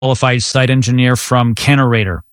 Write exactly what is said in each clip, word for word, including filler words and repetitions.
qualified site engineer from Kenerator.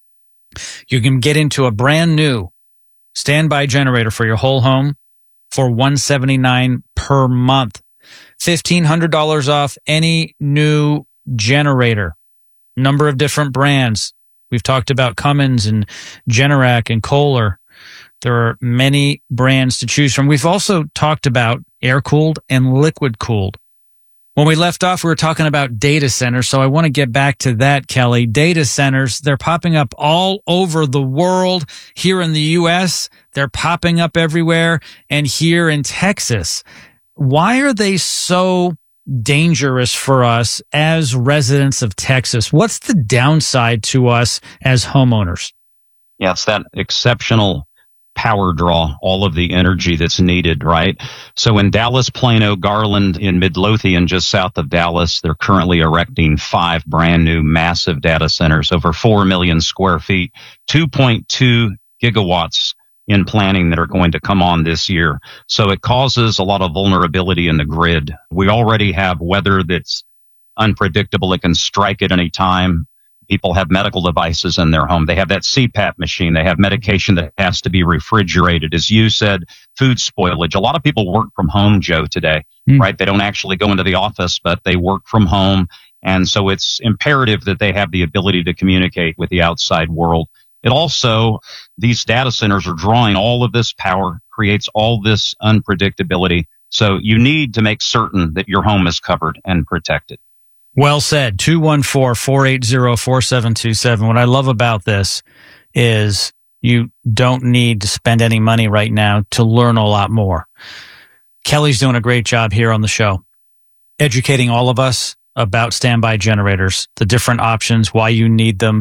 You can get into a brand new standby generator for your whole home for one hundred seventy-nine dollars per month. fifteen hundred dollars off any new generator. Number of different brands. We've talked about Cummins and Generac and Kohler. There are many brands to choose from. We've also talked about air-cooled and liquid-cooled. When we left off, we were talking about data centers, so I want to get back to that, Kelly. Data centers, they're popping up all over the world. Here in the U S, they're popping up everywhere, and here in Texas. Why are they so dangerous for us as residents of Texas? What's the downside to us as homeowners? Yes, that exceptional power draw, all of the energy that's needed, right? So in Dallas, Plano, Garland, in Midlothian, just south of Dallas, they're currently erecting five brand new massive data centers, over four million square feet, two point two gigawatts in planning that are going to come on this year. So it causes a lot of vulnerability in the grid. We already have weather that's unpredictable. It can strike at any time. People have medical devices in their home. They have that C PAP machine. They have medication that has to be refrigerated. As you said, food spoilage. A lot of people work from home, Joe, today, mm. right? They don't actually go into the office, but they work from home. And so it's imperative that they have the ability to communicate with the outside world. It also, these data centers are drawing all of this power, creates all this unpredictability. So you need to make certain that your home is covered and protected. Well said. two one four, four eight zero, four seven two seven. What I love about this is you don't need to spend any money right now to learn a lot more. Kelly's doing a great job here on the show, educating all of us about standby generators, the different options, why you need them,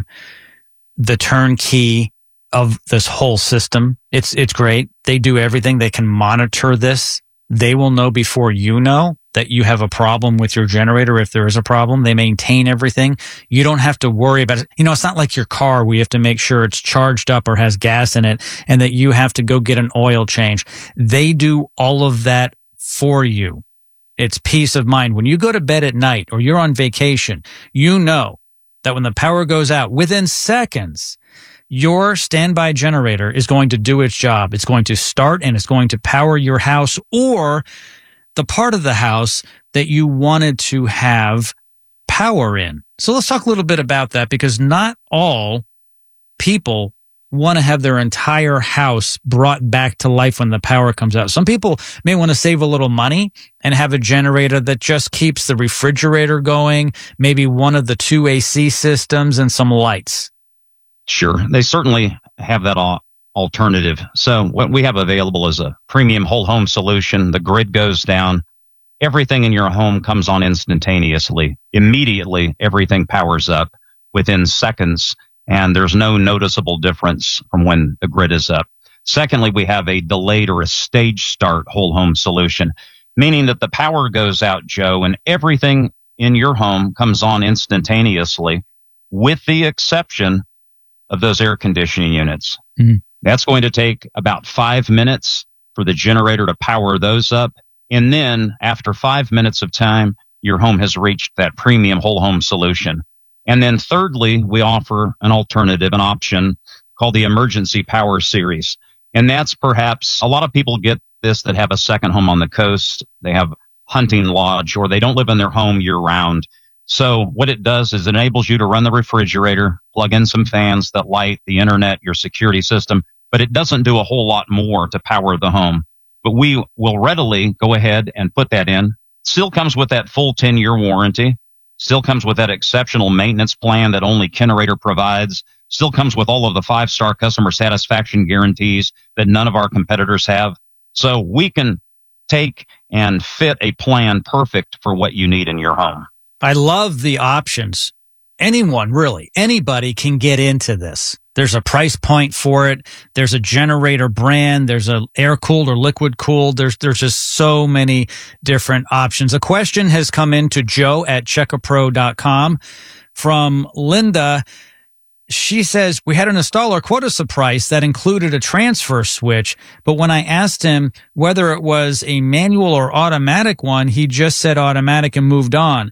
the turnkey of this whole system. It's, it's great. They do everything. They can monitor this. They will know before you know that you have a problem with your generator. If there is a problem, they maintain everything. You don't have to worry about it. You know, it's not like your car where you have to make sure it's charged up or has gas in it and that you have to go get an oil change. They do all of that for you. It's peace of mind. When you go to bed at night or you're on vacation, you know that when the power goes out, within seconds, your standby generator is going to do its job. It's going to start and it's going to power your house or the part of the house that you wanted to have power in. So let's talk a little bit about that, because not all people want to have their entire house brought back to life when the power comes out. Some people may want to save a little money and have a generator that just keeps the refrigerator going, maybe one of the two A C systems and some lights. Sure. They certainly have that all. Alternative. So what we have available is a premium whole home solution. The grid goes down. Everything in your home comes on instantaneously. Immediately, everything powers up within seconds, and there's no noticeable difference from when the grid is up. Secondly, we have a delayed or a stage start whole home solution, meaning that the power goes out, Joe, and everything in your home comes on instantaneously, with the exception of those air conditioning units. Mm-hmm. That's going to take about five minutes for the generator to power those up. And then after five minutes of time, your home has reached that premium whole home solution. And then thirdly, we offer an alternative, an option called the Emergency Power Series. And that's perhaps, a lot of people get this that have a second home on the coast. They have hunting lodge, or they don't live in their home year round. So what it does is it enables you to run the refrigerator, plug in some fans that light the internet, your security system, but it doesn't do a whole lot more to power the home. But we will readily go ahead and put that in. Still comes with that full ten-year warranty. Still comes with that exceptional maintenance plan that only Kenerator provides. Still comes with all of the five-star customer satisfaction guarantees that none of our competitors have. So we can take and fit a plan perfect for what you need in your home. I love the options. Anyone, really, anybody can get into this. There's a price point for it. There's a generator brand. There's a air-cooled or liquid-cooled. There's there's just so many different options. A question has come in to Joe at checker pro dot com from Linda. She says, we had an installer quote us a price that included a transfer switch, but when I asked him whether it was a manual or automatic one, he just said automatic and moved on.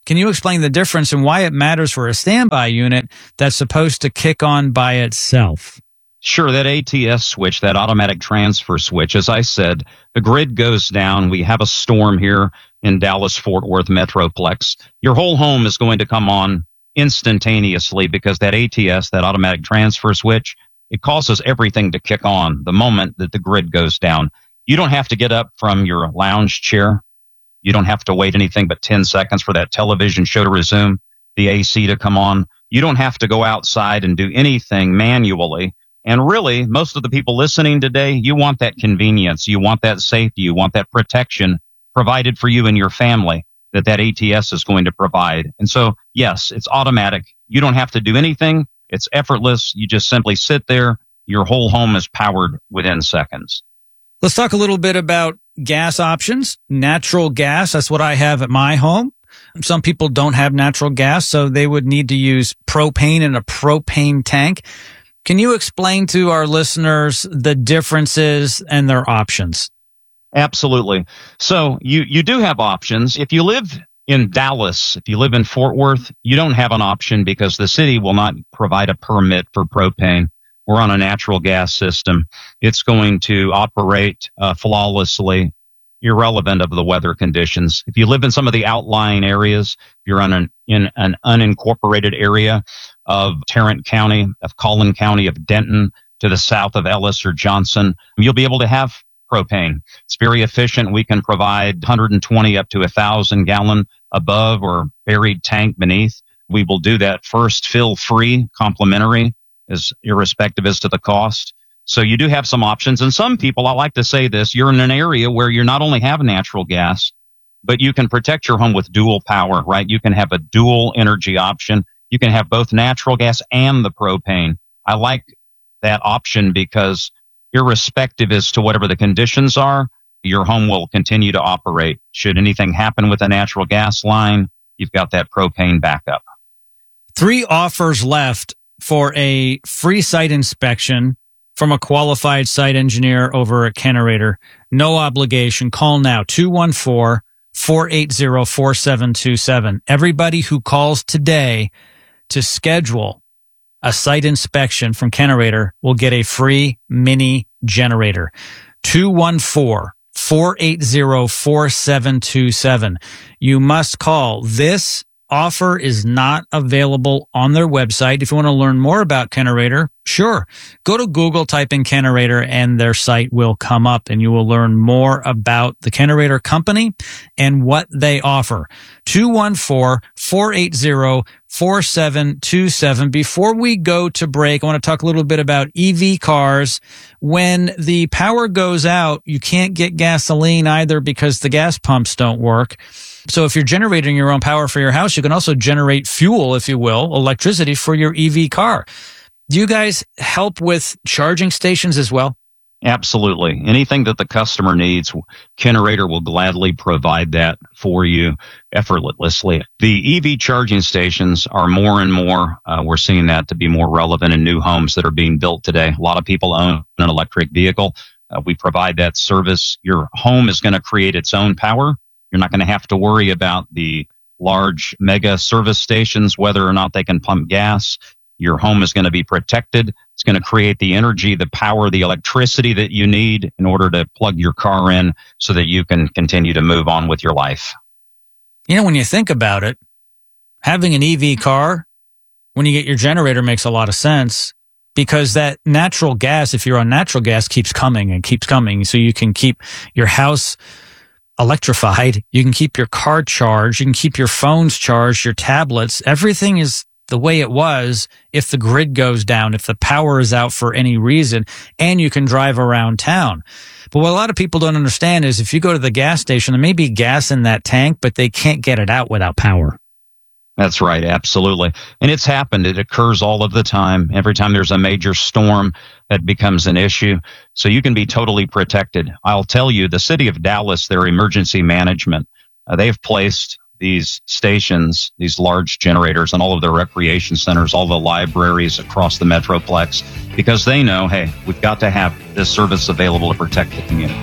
Can you explain the difference and why it matters for a standby unit that's supposed to kick on by itself? Sure, that A T S switch, that automatic transfer switch, as I said, the grid goes down. We have a storm here in Dallas-Fort Worth Metroplex. Your whole home is going to come on instantaneously because that A T S, that automatic transfer switch, it causes everything to kick on the moment that the grid goes down. You don't have to get up from your lounge chair. You don't have to wait anything but ten seconds for that television show to resume, the A C to come on. You don't have to go outside and do anything manually. And really, most of the people listening today, you want that convenience. You want that safety. You want that protection provided for you and your family that that A T S is going to provide. And so, yes, it's automatic. You don't have to do anything. It's effortless. You just simply sit there. Your whole home is powered within seconds. Let's talk a little bit about gas options. Natural gas, that's what I have at my home. Some people don't have natural gas, so they would need to use propane in a propane tank. Can you explain to our listeners the differences and their options? Absolutely. So you, you do have options. If you live in Dallas, if you live in Fort Worth, you don't have an option because the city will not provide a permit for propane. We're on a natural gas system. It's going to operate uh, flawlessly, irrelevant of the weather conditions. If you live in some of the outlying areas, if you're on an, in an unincorporated area of Tarrant County, of Collin County, of Denton, to the south of Ellis or Johnson, you'll be able to have propane. It's very efficient. We can provide one hundred twenty up to one thousand gallon above or buried tank beneath. We will do that first fill free, complimentary, as irrespective as to the cost. So you do have some options. And some people, I like to say this, you're in an area where you not only have natural gas, but you can protect your home with dual power, right? You can have a dual energy option. You can have both natural gas and the propane. I like that option because irrespective as to whatever the conditions are, your home will continue to operate. Should anything happen with a natural gas line, you've got that propane backup. Three offers left for a free site inspection from a qualified site engineer over at Kenerator. No obligation. Call now, two one four, four eight zero, four seven two seven. Everybody who calls today to schedule a site inspection from Kenerator will get a free mini generator. two one four, four eight zero, four seven two seven. You must call. This offer is not available on their website. If you want to learn more about Kenerator, sure, go to Google, type in Kenerator, and their site will come up, and you will learn more about the Kenerator company and what they offer. two one four, four eight zero, four seven two seven. Before we go to break, I want to talk a little bit about E V cars. When the power goes out, you can't get gasoline either because the gas pumps don't work. So if you're generating your own power for your house, you can also generate fuel, if you will, electricity for your E V car. Do you guys help with charging stations as well? Absolutely. Anything that the customer needs, Kenerator will gladly provide that for you effortlessly. The E V charging stations are more and more, uh, we're seeing that to be more relevant in new homes that are being built today. A lot of people own an electric vehicle. Uh, we provide that service. Your home is going to create its own power. You're not going to have to worry about the large mega service stations, whether or not they can pump gas. Your home is going to be protected. It's going to create the energy, the power, the electricity that you need in order to plug your car in so that you can continue to move on with your life. You know, when you think about it, having an E V car, when you get your generator, makes a lot of sense because that natural gas, if you're on natural gas, keeps coming and keeps coming. So you can keep your house electrified. You can keep your car charged. You can keep your phones charged, your tablets. Everything is the way it was if the grid goes down, if the power is out for any reason, and you can drive around town. But what a lot of people don't understand is if you go to the gas station, there may be gas in that tank, but they can't get it out without power. That's right. Absolutely. And it's happened. It occurs all of the time. Every time there's a major storm, that becomes an issue. So you can be totally protected. I'll tell you, the city of Dallas, their emergency management, uh, they've placed these stations, these large generators on all of their recreation centers, all the libraries across the Metroplex, because they know, hey, we've got to have this service available to protect the community.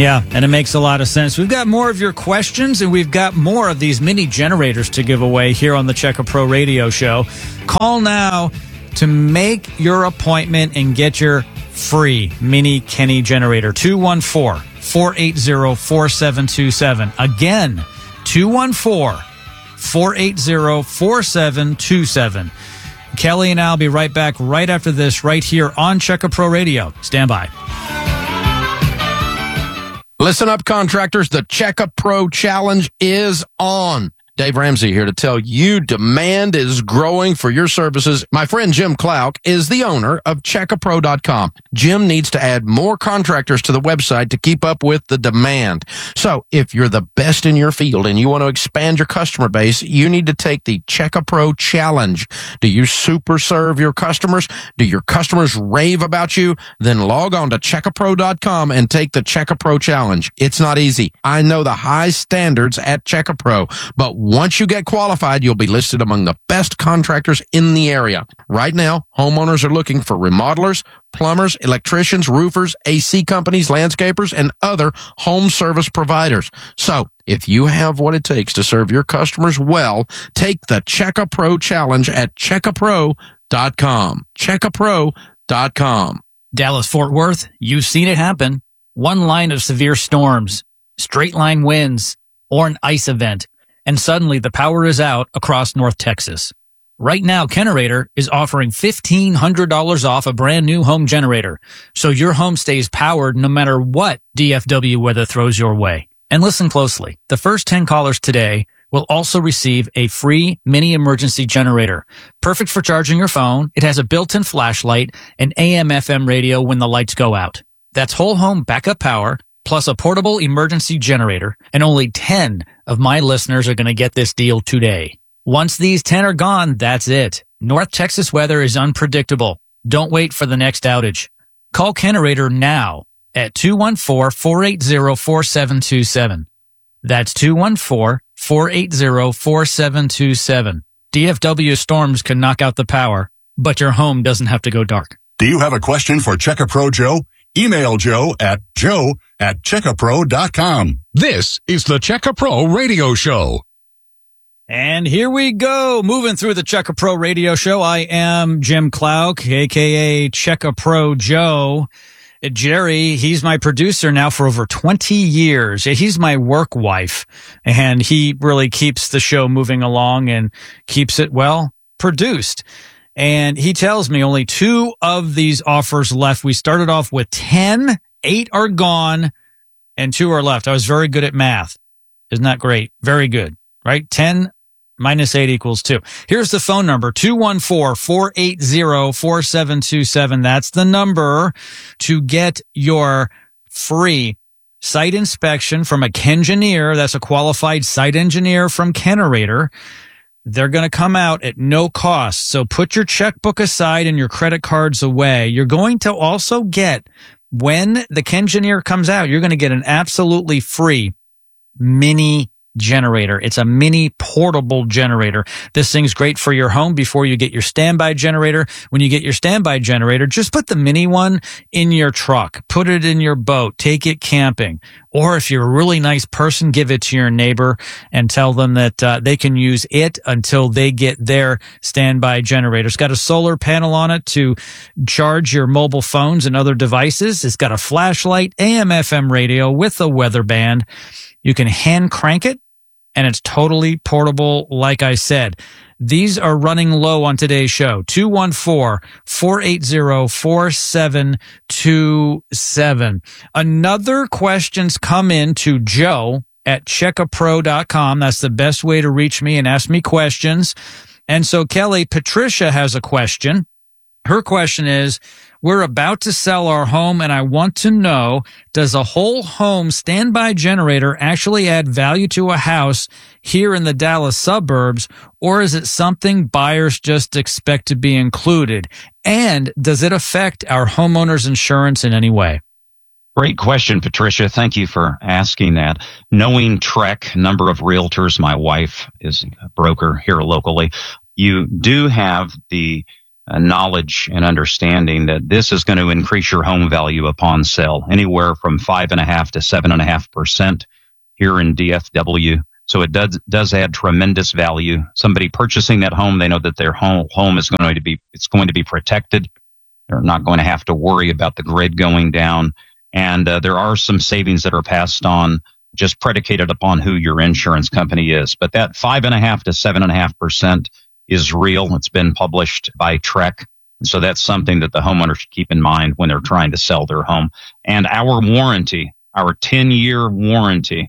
Yeah, and it makes a lot of sense. We've got more of your questions, and we've got more of these mini generators to give away here on the Checka Pro Radio Show. Call now to make your appointment and get your free mini Kenny generator. two one four, four eight zero, four seven two seven. Again, two one four, four eight zero, four seven two seven. Kelly and I will be right back right after this, right here on Checka Pro Radio. Stand by. Listen up, contractors. The Checka Pro Challenge is on. Dave Ramsey here to tell you demand is growing for your services. My friend Jim Clouk is the owner of Checka Pro dot com. Jim needs to add more contractors to the website to keep up with the demand. So if you're the best in your field and you want to expand your customer base, you need to take the Checka Pro Challenge. Do you super serve your customers? Do your customers rave about you? Then log on to Checka Pro dot com and take the Checka Pro Challenge. It's not easy. I know the high standards at Checka Pro, but once you get qualified, you'll be listed among the best contractors in the area. Right now, homeowners are looking for remodelers, plumbers, electricians, roofers, A C companies, landscapers, and other home service providers. So, if you have what it takes to serve your customers well, take the Checka Pro Challenge at Checka Pro dot com. Checka Pro dot com. Dallas-Fort Worth, you've seen it happen. One line of severe storms, straight line winds, or an ice event, and suddenly the power is out across North Texas. Right now, Kenerator is offering fifteen hundred dollars off a brand new home generator, so your home stays powered no matter what D F W weather throws your way. And listen closely. The first ten callers today will also receive a free mini emergency generator. Perfect for charging your phone. It has a built-in flashlight and A M F M radio when the lights go out. That's whole home backup power, plus a portable emergency generator, and only ten of my listeners are going to get this deal today. Once these ten are gone, that's it. North Texas weather is unpredictable. Don't wait for the next outage. Call Kenerator now at two one four, four eight zero, four seven two seven. That's two one four, four eight zero, four seven two seven. D F W storms can knock out the power, but your home doesn't have to go dark. Do you have a question for Checka Pro Joe? Email Joe at joe at Checka Pro dot com. This is the Checka Pro Radio Show. And here we go, moving through the Checka Pro Radio Show. I am Jim Clouk, a k a. Checka Pro Joe. Jerry, he's my producer now for over twenty years. He's my work wife, and he really keeps the show moving along and keeps it well produced. And he tells me only two of these offers left. We started off with ten, eight are gone, and two are left. I was very good at math. Isn't that great? Very good, right? ten minus eight equals two. Here's the phone number, two one four, four eight zero, four seven two seven. That's the number to get your free site inspection from a Kengineer. That's a qualified site engineer from Kenerator. They're going to come out at no cost. So put your checkbook aside and your credit cards away. You're going to also get, when the Kengineer comes out, you're going to get an absolutely free mini generator. It's a mini portable generator. This thing's great for your home before you get your standby generator. When you get your standby generator, just put the mini one in your truck. Put it in your boat. Take it camping. Or if you're a really nice person, give it to your neighbor and tell them that uh, they can use it until they get their standby generator. It's got a solar panel on it to charge your mobile phones and other devices. It's got a flashlight, A M F M radio with a weather band. You can hand crank it, and it's totally portable, like I said. These are running low on today's show. two one four, four eight zero, four seven two seven. Another questions come in to Joe at Checka Pro dot com. That's the best way to reach me and ask me questions. And so, Kelly, Patricia has a question. Her question is, we're about to sell our home, and I want to know, does a whole home standby generator actually add value to a house here in the Dallas suburbs, or is it something buyers just expect to be included? And does it affect our homeowner's insurance in any way? Great question, Patricia. Thank you for asking that. Knowing Trek, number of realtors, my wife is a broker here locally. You do have the uh, knowledge and understanding that this is going to increase your home value upon sale, anywhere from five and a half to seven and a half percent here in D F W. So it does does add tremendous value. Somebody purchasing that home, they know that their home home is going to be it's going to be protected. They're not going to have to worry about the grid going down. And uh, there are some savings that are passed on just predicated upon who your insurance company is. But that five and a half to seven and a half percent is real. It's been published by Trek. And so that's something that the homeowner should keep in mind when they're trying to sell their home. And our warranty, our ten year warranty,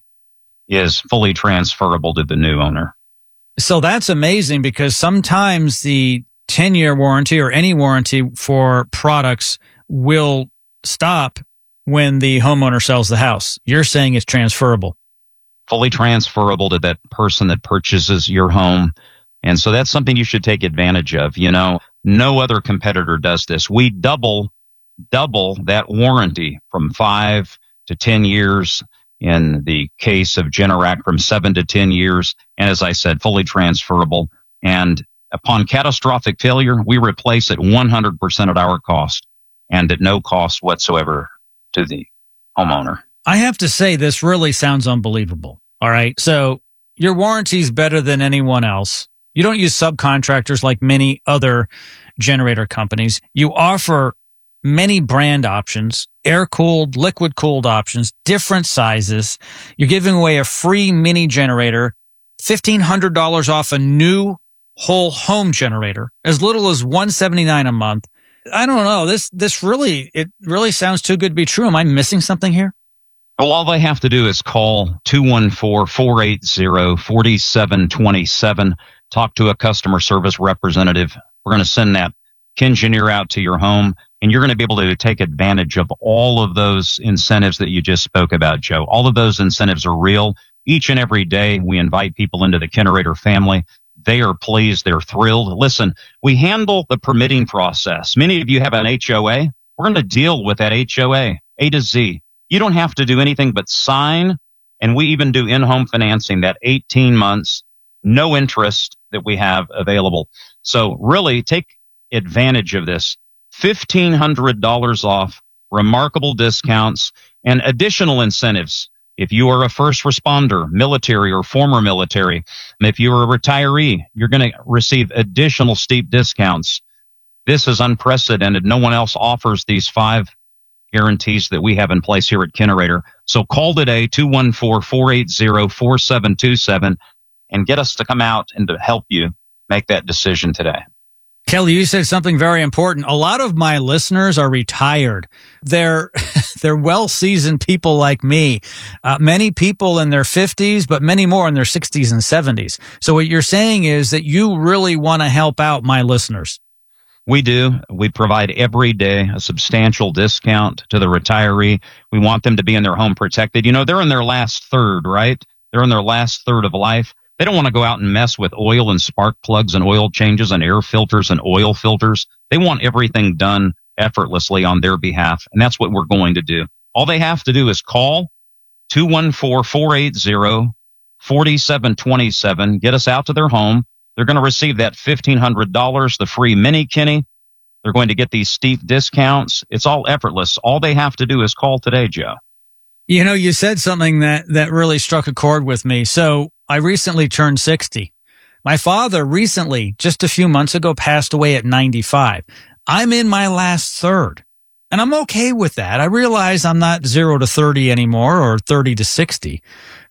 is fully transferable to the new owner. So that's amazing, because sometimes the ten year warranty or any warranty for products will stop when the homeowner sells the house. You're saying it's transferable. Fully transferable to that person that purchases your home. And so that's something you should take advantage of. You know, no other competitor does this. We double, double that warranty from five to ten years. In the case of Generac, from seven to ten years. And as I said, fully transferable. And upon catastrophic failure, we replace it one hundred percent at our cost and at no cost whatsoever to the homeowner. I have to say, this really sounds unbelievable. All right. So your warranty is better than anyone else. You don't use subcontractors like many other generator companies. You offer many brand options, air-cooled, liquid-cooled options, different sizes. You're giving away a free mini generator, fifteen hundred dollars off a new whole home generator, as little as one hundred seventy-nine dollars a month. I don't know. This this really, it really sounds too good to be true. Am I missing something here? Well, all they have to do is call two one four, four eight zero, four seven two seven, talk to a customer service representative. We're going to send that engineer out to your home, and you're going to be able to take advantage of all of those incentives that you just spoke about, Joe. All of those incentives are real. Each and every day, we invite people into the Kinnerator family. They are pleased. They're thrilled. Listen, we handle the permitting process. Many of you have an H O A. We're going to deal with that H O A, A to Z. You don't have to do anything but sign, and we even do in-home financing, that eighteen months, no interest that we have available. So really take advantage of this. fifteen hundred dollars off, remarkable discounts, and additional incentives. If you are a first responder, military or former military, and if you are a retiree, you're going to receive additional steep discounts. This is unprecedented. No one else offers these five guarantees that we have in place here at Kinnerator. So call today, two one four, four eight zero, four seven two seven, and get us to come out and to help you make that decision today. Kelly, you said something very important. A lot of my listeners are retired. They're they're well-seasoned people like me. Uh, many people in their fifties, but many more in their sixties and seventies. So what you're saying is that you really want to help out my listeners. We do. We provide every day a substantial discount to the retiree. We want them to be in their home protected. You know, they're in their last third, right? They're in their last third of life. They don't want to go out and mess with oil and spark plugs and oil changes and air filters and oil filters. They want everything done effortlessly on their behalf, and that's what we're going to do. All they have to do is call two one four, four eight zero, four seven two seven, get us out to their home. They're going to receive that fifteen hundred dollars, the free mini Kenny. They're going to get these steep discounts. It's all effortless. All they have to do is call today, Joe. You know, you said something that, that really struck a chord with me. So I recently turned sixty. My father recently, just a few months ago, passed away at ninety-five. I'm in my last third, and I'm okay with that. I realize I'm not zero to thirty anymore or thirty to sixty.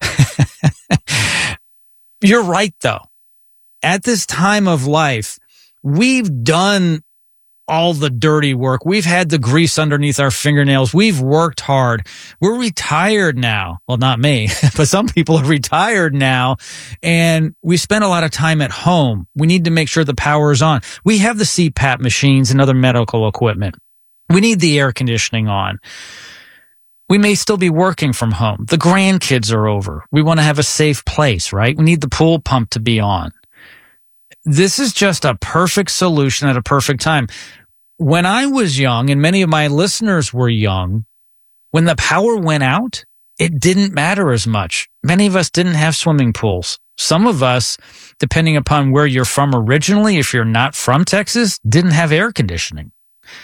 You're right, though. At this time of life, we've done all the dirty work. We've had the grease underneath our fingernails. We've worked hard. We're retired now. Well, not me, but some people are retired now, and we spend a lot of time at home. We need to make sure the power is on. We have the C PAP machines and other medical equipment. We need the air conditioning on. We may still be working from home. The grandkids are over. We want to have a safe place, right? We need the pool pump to be on. This is just a perfect solution at a perfect time. When I was young, and many of my listeners were young, when the power went out, it didn't matter as much. Many of us didn't have swimming pools. Some of us, depending upon where you're from originally, if you're not from Texas, didn't have air conditioning.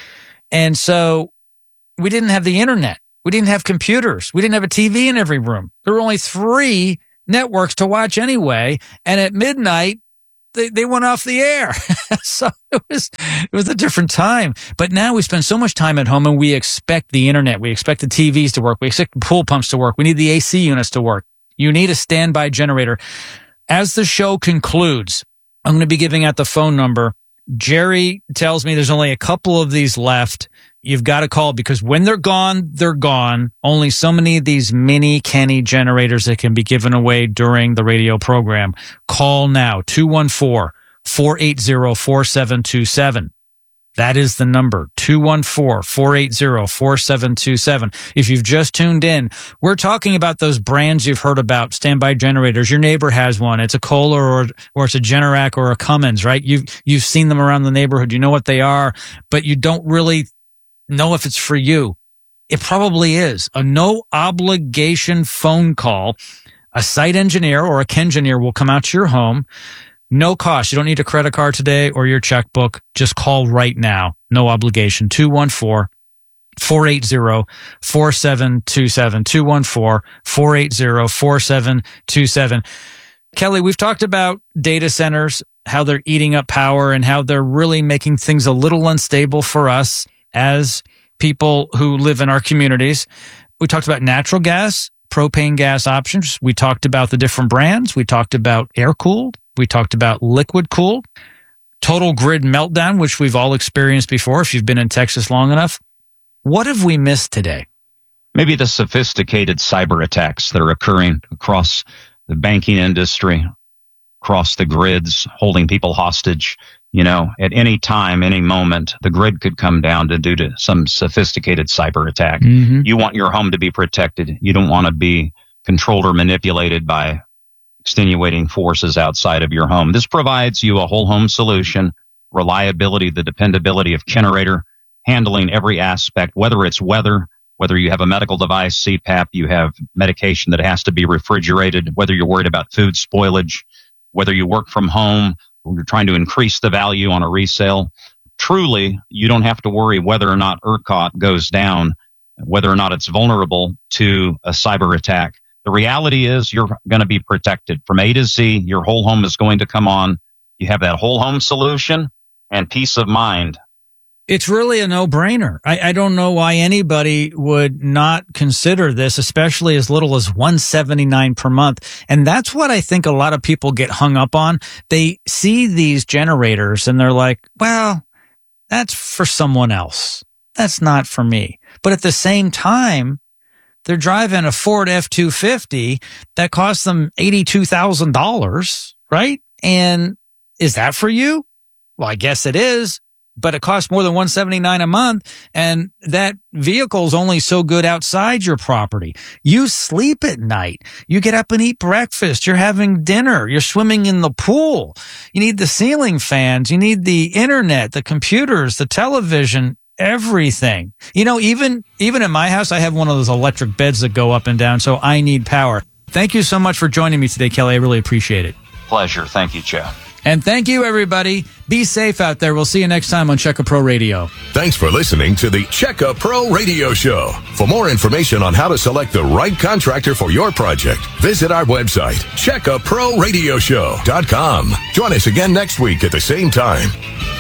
And so we didn't have the internet. We didn't have computers. We didn't have a T V in every room. There were only three networks to watch anyway. And at midnight, they, they went off the air. So it was, it was a different time. But now we spend so much time at home and we expect the internet. We expect the T Vs to work. We expect the pool pumps to work. We need the A C units to work. You need a standby generator. As the show concludes, I'm going to be giving out the phone number. Jerry tells me there's only a couple of these left. You've got to call because when they're gone, they're gone. Only so many of these mini Kenny generators that can be given away during the radio program. Call now, two one four, four eight zero, four seven two seven. That is the number, two one four, four eight zero, four seven two seven. If you've just tuned in, we're talking about those brands you've heard about, standby generators. Your neighbor has one. It's a Kohler or, or it's a Generac or a Cummins, right? You've, you've seen them around the neighborhood. You know what they are, but you don't really know if it's for you. It probably is. A no obligation phone call. A site engineer or a Kengineer will come out to your home. No cost. You don't need a credit card today or your checkbook. Just call right now. No obligation. two one four, four eight zero, four seven two seven. two one four, four eight zero, four seven two seven. Kelly, we've talked about data centers, how they're eating up power and how they're really making things a little unstable for us as people who live in our communities. We talked about natural gas, propane gas options. We talked about the different brands. We talked about air-cooled. We talked about liquid cooled, total grid meltdown, which we've all experienced before if you've been in Texas long enough. What have we missed today? Maybe the sophisticated cyber attacks that are occurring across the banking industry, across the grids, holding people hostage. You know, at any time, any moment, the grid could come down to due to some sophisticated cyber attack. Mm-hmm. You want your home to be protected. You don't want to be controlled or manipulated by extenuating forces outside of your home. This provides you a whole home solution, reliability, the dependability of generator, handling every aspect, whether it's weather, whether you have a medical device, C PAP, you have medication that has to be refrigerated, whether you're worried about food spoilage, whether you work from home, or you're trying to increase the value on a resale. Truly, you don't have to worry whether or not ERCOT goes down, whether or not it's vulnerable to a cyber attack. The reality is you're going to be protected from A to Z. Your whole home is going to come on. You have that whole home solution and peace of mind. It's really a no-brainer. I, I don't know why anybody would not consider this, especially as little as one hundred seventy-nine dollars per month. And that's what I think a lot of people get hung up on. They see these generators and they're like, well, that's for someone else. That's not for me. But at the same time, they're driving a Ford F two fifty that costs them eighty-two thousand dollars, right? And is that for you? Well, I guess it is, but it costs more than one hundred seventy-nine dollars a month, and that vehicle's only so good outside your property. You sleep at night. You get up and eat breakfast. You're having dinner. You're swimming in the pool. You need the ceiling fans. You need the internet, the computers, the television, everything. You know, even even in my house, I have one of those electric beds that go up and down, so I need power. Thank you so much for joining me today, Kelly. I really appreciate it. Pleasure. Thank you, Joe. And thank you, everybody. Be safe out there. We'll see you next time on Checka Pro Radio. Thanks for listening to the Checka Pro Radio Show. For more information on how to select the right contractor for your project, visit our website, checka pro radio show dot com. Join us again next week at the same time.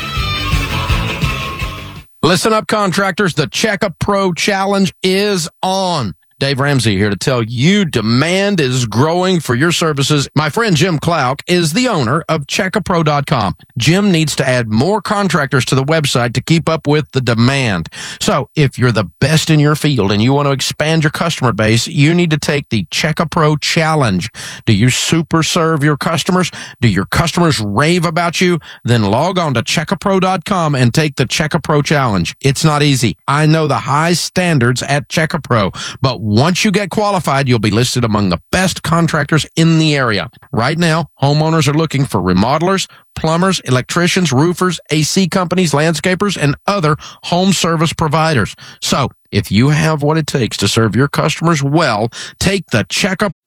Listen up, contractors. The Checka Pro Challenge is on. Dave Ramsey here to tell you demand is growing for your services. My friend Jim Clark is the owner of checka pro dot com. Jim needs to add more contractors to the website to keep up with the demand. So if you're the best in your field and you want to expand your customer base, you need to take the Checka Pro Challenge. Do you super serve your customers? Do your customers rave about you? Then log on to checka pro dot com and take the Checka Pro Challenge. It's not easy. I know the high standards at Checka Pro, but once you get qualified, you'll be listed among the best contractors in the area. Right now, homeowners are looking for remodelers, plumbers, electricians, roofers, A C companies, landscapers, and other home service providers. So, if you have what it takes to serve your customers well, take the Checka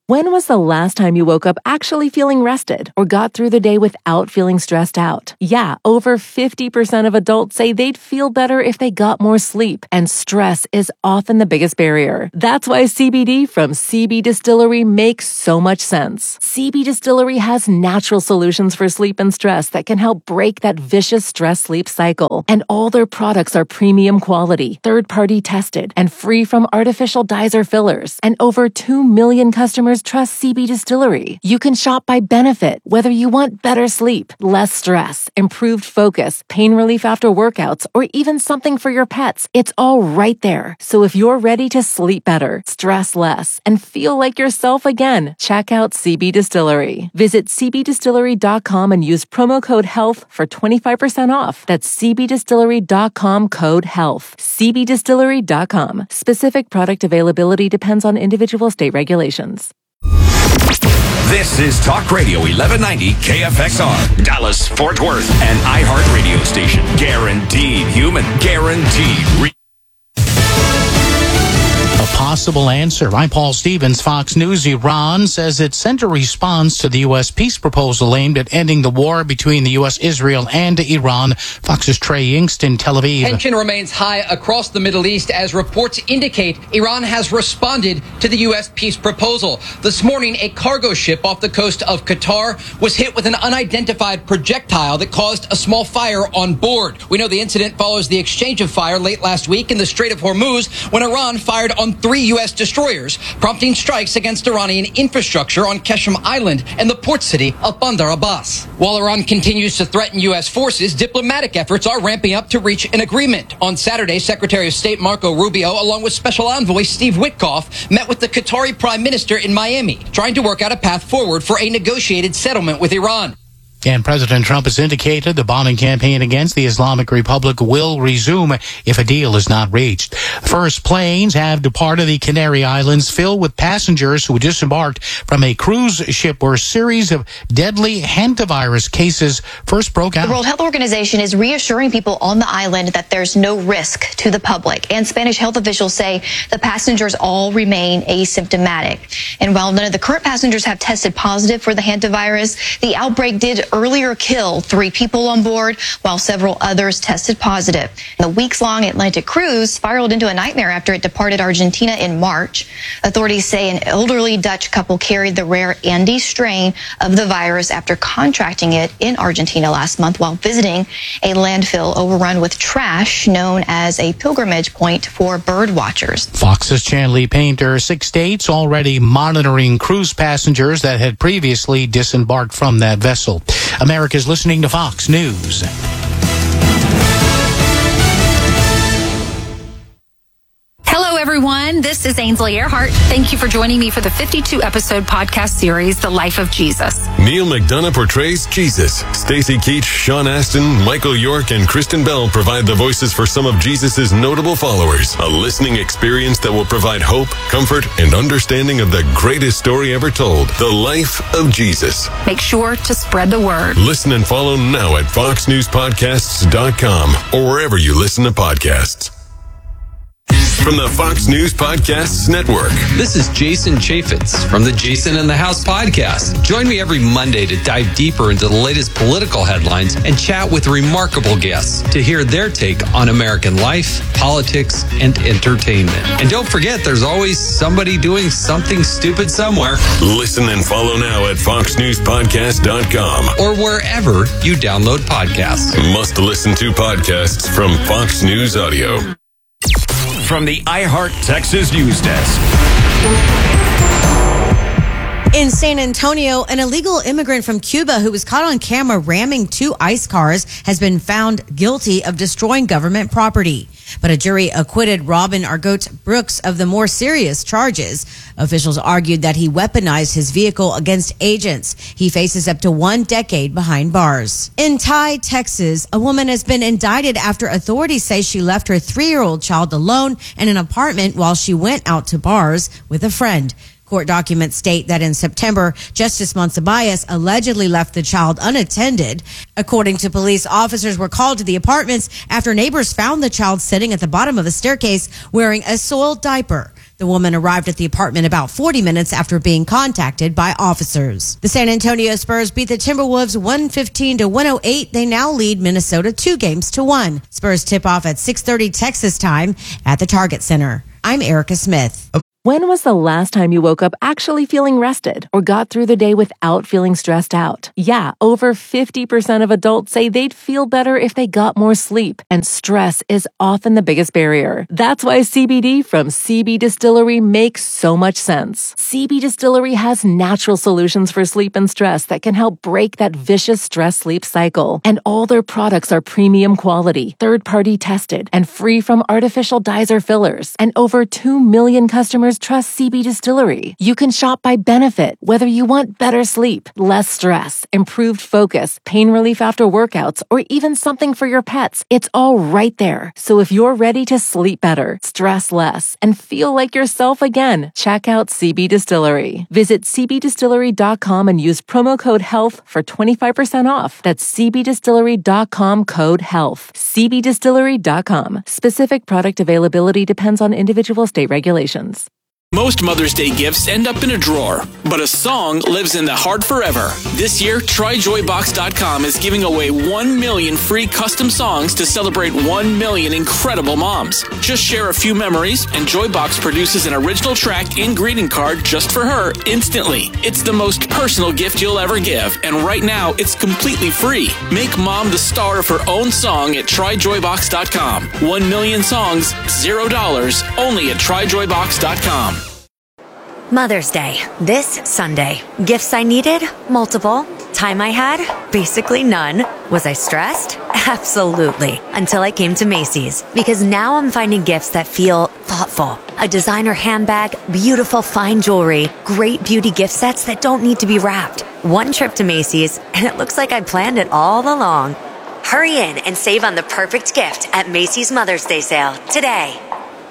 When was the last time you woke up actually feeling rested or got through the day without feeling stressed out? Yeah, over fifty percent of adults say they'd feel better if they got more sleep, and stress is often the biggest barrier. That's why C B D from C B Distillery makes so much sense. C B Distillery has natural solutions for sleep and stress that can help break that vicious stress-sleep cycle. And all their products are premium quality, third-party tested, and free from artificial dyes or fillers. And over two million customers trust C B Distillery. You can shop by benefit, whether you want better sleep, less stress, improved focus, pain relief after workouts, or even something for your pets. It's all right there. So if you're ready to sleep better, stress less, and feel like yourself again, check out C B Distillery. Visit c b distillery dot com and use promo code HEALTH for twenty-five percent off. That's c b distillery dot com code HEALTH. c b distillery dot com. Specific product availability depends on individual state regulations. This is Talk Radio eleven ninety K F X R, Dallas, Fort Worth, an iHeart radio station. Guaranteed human, guaranteed re- A possible answer. I'm Paul Stevens, Fox News. Iran says it sent a response to the U S peace proposal aimed at ending the war between the U S, Israel, and Iran. Fox's Trey Yingst in Tel Aviv. Tension remains high across the Middle East as reports indicate Iran has responded to the U S peace proposal. This morning, a cargo ship off the coast of Qatar was hit with an unidentified projectile that caused a small fire on board. We know the incident follows the exchange of fire late last week in the Strait of Hormuz when Iran fired on three U S destroyers, prompting strikes against Iranian infrastructure on Qeshm Island and the port city of Bandar Abbas. While Iran continues to threaten U S forces, diplomatic efforts are ramping up to reach an agreement. On Saturday, Secretary of State Marco Rubio, along with Special Envoy Steve Witkoff, met with the Qatari Prime Minister in Miami, trying to work out a path forward for a negotiated settlement with Iran. And President Trump has indicated the bombing campaign against the Islamic Republic will resume if a deal is not reached. First planes have departed the Canary Islands filled with passengers who disembarked from a cruise ship where a series of deadly hantavirus cases first broke out. The World Health Organization is reassuring people on the island that there's no risk to the public. And Spanish health officials say the passengers all remain asymptomatic. And while none of the current passengers have tested positive for the hantavirus, the outbreak did earlier killed three people on board, while several others tested positive. The weeks-long Atlantic cruise spiraled into a nightmare after it departed Argentina in March. Authorities say an elderly Dutch couple carried the rare Andes strain of the virus after contracting it in Argentina last month while visiting a landfill overrun with trash known as a pilgrimage point for bird watchers. Fox's Chanley Painter, six states already monitoring cruise passengers that had previously disembarked from that vessel. America's listening to Fox News. Hello, everyone. This is Ainsley Earhart. Thank you for joining me for the fifty-two episode podcast series, The Life of Jesus. Neil McDonough portrays Jesus. Stacey Keach, Sean Astin, Michael York, and Kristen Bell provide the voices for some of Jesus' notable followers. A listening experience that will provide hope, comfort, and understanding of the greatest story ever told, The Life of Jesus. Make sure to spread the word. Listen and follow now at fox news podcasts dot com or wherever you listen to podcasts. From the Fox News Podcasts Network. This is Jason Chaffetz from the Jason in the House podcast. Join me every Monday to dive deeper into the latest political headlines and chat with remarkable guests to hear their take on American life, politics, and entertainment. And don't forget, there's always somebody doing something stupid somewhere. Listen and follow now at fox news podcast dot com or wherever you download podcasts. Must listen to podcasts from Fox News Audio. From the iHeart Texas News Desk. In San Antonio, an illegal immigrant from Cuba who was caught on camera ramming two ICE cars has been found guilty of destroying government property. But a jury acquitted Robin Argot Brooks of the more serious charges. Officials argued that he weaponized his vehicle against agents. He faces up to one decade behind bars. In Ty, Texas, a woman has been indicted after authorities say she left her three-year-old child alone in an apartment while she went out to bars with a friend. Court documents state that in September, Justice Monsibias allegedly left the child unattended. According to police, officers were called to the apartments after neighbors found the child sitting at the bottom of a staircase wearing a soiled diaper. The woman arrived at the apartment about forty minutes after being contacted by officers. The San Antonio Spurs beat the Timberwolves one fifteen to one oh eight. They now lead Minnesota two games to one. Spurs tip off at six thirty Texas time at the Target Center. I'm Erica Smith. When was the last time you woke up actually feeling rested or got through the day without feeling stressed out? Yeah, over fifty percent of adults say they'd feel better if they got more sleep, and stress is often the biggest barrier. That's why C B D from C B Distillery makes so much sense. C B Distillery has natural solutions for sleep and stress that can help break that vicious stress-sleep cycle. And all their products are premium quality, third-party tested, and free from artificial dyes or fillers. And over two million customers trust C B Distillery. You can shop by benefit, whether you want better sleep, less stress, improved focus, pain relief after workouts, or even something for your pets. It's all right there. So if you're ready to sleep better, stress less, and feel like yourself again, check out C B Distillery. Visit c b distillery dot com and use promo code HEALTH for twenty-five percent off. That's c b distillery dot com code HEALTH. c b distillery dot com. Specific product availability depends on individual state regulations. Most Mother's Day gifts end up in a drawer, but a song lives in the heart forever. This year, try joy box dot com is giving away one million free custom songs to celebrate one million incredible moms. Just share a few memories, and Joybox produces an original track and greeting card just for her instantly. It's the most personal gift you'll ever give, and right now, it's completely free. Make mom the star of her own song at try joy box dot com. One million songs, zero dollars, only at try joy box dot com. Mother's Day, this Sunday. Gifts I needed? Multiple. Time I had? Basically none. Was I stressed? Absolutely. Until I came to Macy's. Because now I'm finding gifts that feel thoughtful. A designer handbag, beautiful fine jewelry, great beauty gift sets that don't need to be wrapped. One trip to Macy's, and it looks like I planned it all along. Hurry in and save on the perfect gift at Macy's Mother's Day sale today.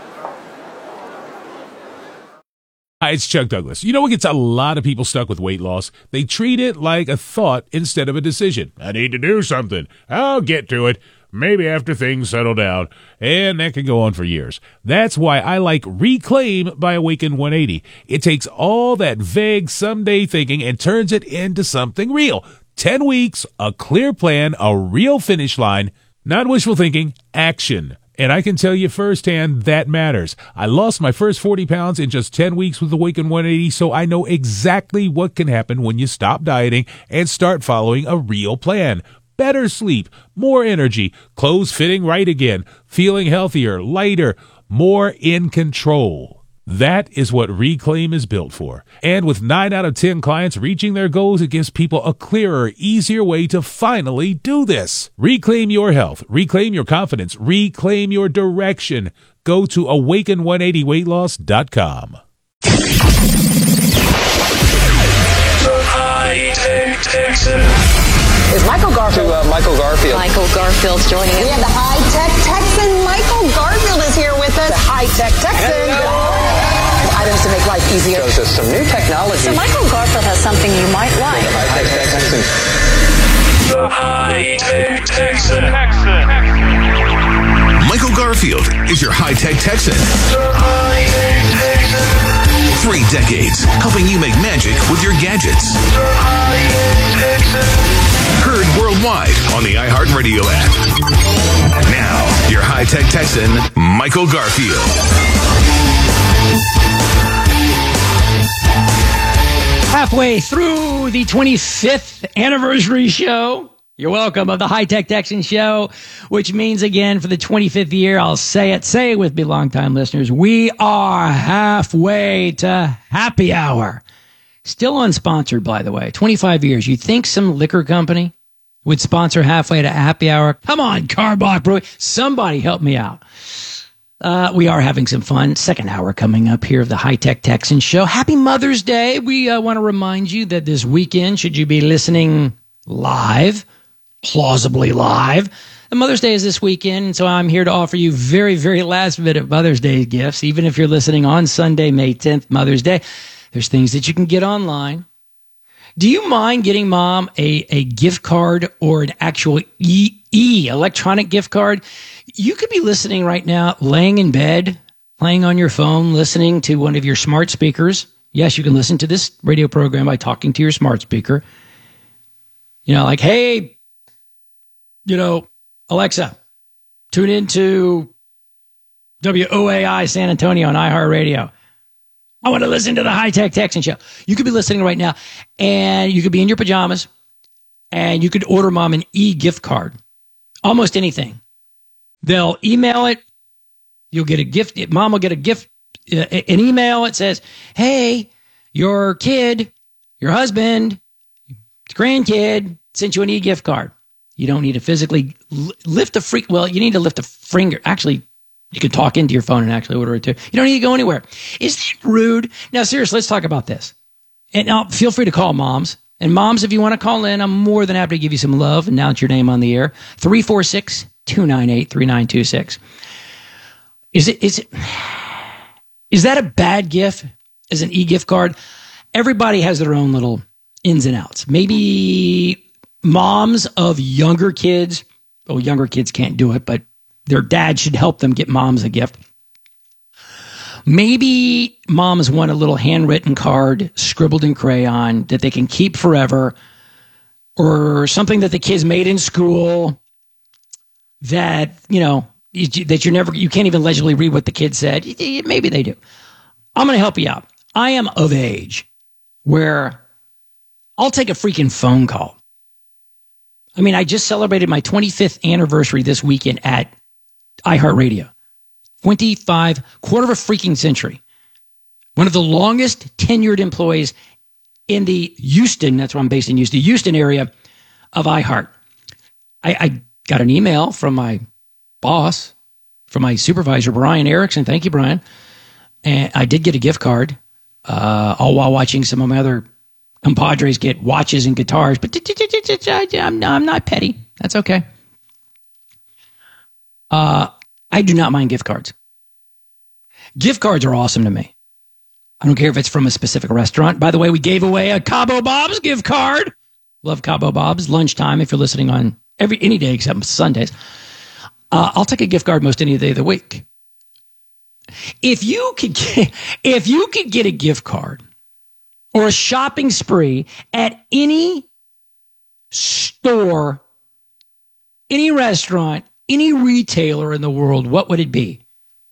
Hi, it's Chuck Douglas. You know what gets a lot of people stuck with weight loss? They treat it like a thought instead of a decision. I need to do something. I'll get to it. Maybe after things settle down. And that can go on for years. That's why I like Reclaim by Awaken one eighty. It takes all that vague someday thinking and turns it into something real. Ten weeks, a clear plan, a real finish line. Not wishful thinking, action. And I can tell you firsthand that matters. I lost my first forty pounds in just ten weeks with Awaken one eighty, so I know exactly what can happen when you stop dieting and start following a real plan. Better sleep, more energy, clothes fitting right again, feeling healthier, lighter, more in control. That is what Reclaim is built for. And with nine out of ten clients reaching their goals, it gives people a clearer, easier way to finally do this. Reclaim your health. Reclaim your confidence. Reclaim your direction. Go to awaken one eighty weight loss dot com. Is Michael Garfield? Uh, Michael Garfield. Michael Garfield's joining us. We have the high-tech Texan. Michael Garfield is here with us. The high-tech Texan. Hello. Items to make life easier. Shows us some new technology. So Michael Garfield has something you might like. The high-tech Texan. The high-tech Texan. Michael Garfield is your high-tech Texan. The high-tech Texan. Three decades helping you make magic with your gadgets. The high-tech Texan. Heard worldwide on the iHeartRadio app. Now, your high-tech Texan, Michael Garfield. Halfway through the twenty-fifth anniversary show. You're welcome of the High Tech Texan Show, which means again for the twenty-fifth year, I'll say it, say it with me, longtime listeners, we are halfway to happy hour. Still unsponsored, by the way. twenty-five years. You think some liquor company would sponsor halfway to happy hour? Come on, Carbach Brewing. Somebody help me out. Uh, we are having some fun. Second hour coming up here of the High Tech Texan Show. Happy Mother's Day. We uh, want to remind you that this weekend, should you be listening live, plausibly live, the Mother's Day is this weekend, and so I'm here to offer you very, very last minute Mother's Day gifts. Even if you're listening on Sunday, May tenth, Mother's Day, there's things that you can get online. Do you mind getting mom a, a gift card or an actual e, e electronic gift card? You could be listening right now, laying in bed, playing on your phone, listening to one of your smart speakers. Yes, you can listen to this radio program by talking to your smart speaker. You know, like, hey, you know, Alexa, tune into W O A I San Antonio on iHeartRadio. I want to listen to the High Tech Texan Show. You could be listening right now, and you could be in your pajamas, and you could order mom an e-gift card. Almost anything. They'll email it. You'll get a gift. Mom will get a gift, uh, an email. It says, hey, your kid, your husband, grandkid sent you an e-gift card. You don't need to physically lift a freak. Well, you need to lift a finger. Actually, you can talk into your phone and actually order it too. You don't need to go anywhere. Is that rude? Now, seriously, let's talk about this. And now, feel free to call moms. And moms, if you want to call in, I'm more than happy to give you some love. Announce your name on the air. three four six, two nine eight, three nine two six. Is it, is it, is that a bad gift as an e-gift card? Everybody has their own little ins and outs. Maybe moms of younger kids, well, younger kids can't do it, but their dad should help them get moms a gift. Maybe moms want a little handwritten card scribbled in crayon that they can keep forever, or something that the kids made in school that, you know, that you're never, you can't even legibly read what the kid said. Maybe they do. I'm going to help you out. I am of age where I'll take a freaking phone call. I mean, I just celebrated my twenty-fifth anniversary this weekend at iHeartRadio. twenty-five, quarter of a freaking century. One of the longest tenured employees in the Houston, that's where I'm based in Houston, Houston area of iHeart. I, I got an email from my boss, from my supervisor, Brian Erickson. Thank you, Brian. And I did get a gift card, uh, all while watching some of my other compadres get watches and guitars. But I'm not petty. That's okay. Uh, I do not mind gift cards. Gift cards are awesome to me. I don't care if it's from a specific restaurant. By the way, we gave away a Cabo Bob's gift card. Love Cabo Bob's. Lunchtime, if you're listening on every any day except Sundays. Uh, I'll take a gift card most any day of the week. If you could get, if you could get a gift card or a shopping spree at any store, any restaurant, any retailer in the world, what would it be?